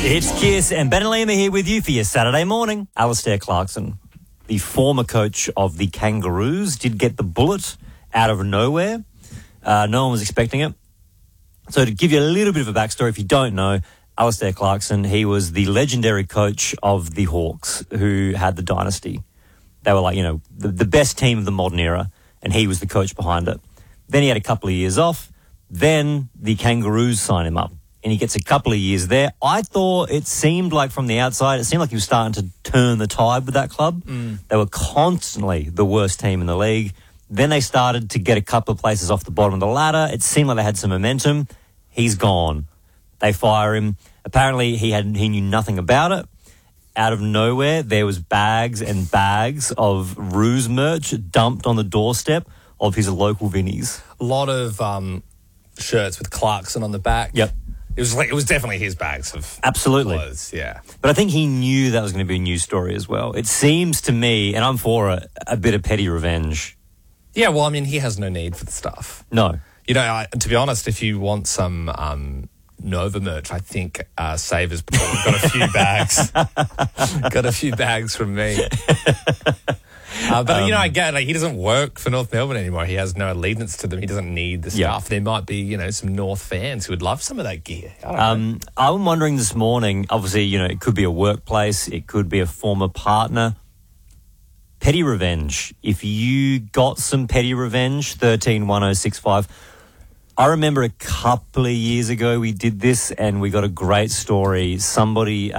It's Kiss and Ben and Liam are here with you for your Saturday morning. Alastair Clarkson, the former coach of the Kangaroos, did get the bullet out of nowhere. No one was expecting it. So to give you a little bit of a backstory, if you don't know, Alastair Clarkson, he was the legendary coach of the Hawks who had the dynasty. They were like, you know, the best team of the modern era, and he was the coach behind it. Then he had a couple of years off. Then the Kangaroos signed him up, and he gets a couple of years there. I thought it seemed like from the outside, it seemed like he was starting to turn the tide with that club. They were constantly the worst team in the league. Then they started to get a couple of places off the bottom of the ladder. It seemed like they had some momentum. He's gone. They fire him. Apparently, he knew nothing about it. Out of nowhere, there was bags and bags of Roos merch dumped on the doorstep of his local Vinnies. A lot of shirts with Clarkson on the back. Yep. It was definitely his bags of Absolutely. clothes, yeah. But I think he knew that was going to be a news story as well. It seems to me, and I'm for it, a bit of petty revenge. Yeah, well, I mean, he has no need for the stuff. No. You know, to be honest, if you want some Nova merch, I think Savers got a few bags. Got a few bags from me. But, you know, I get like he doesn't work for North Melbourne anymore. He has no allegiance to them. He doesn't need the stuff. There might be, you know, some North fans who would love some of that gear. I don't know. I'm wondering this morning, obviously, you know, it could be a workplace. It could be a former partner. Petty revenge. If you got some petty revenge, 131065. I remember a couple of years ago we did this and we got a great story. Somebody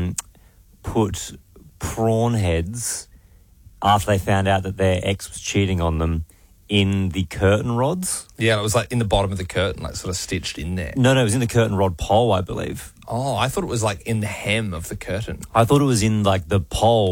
put prawn heads after they found out that their ex was cheating on them in the curtain rods. Yeah, it was like in the bottom of the curtain, like sort of stitched in there. No, it was in the curtain rod pole, I believe. Oh, I thought it was like in the hem of the curtain. I thought it was in like the pole.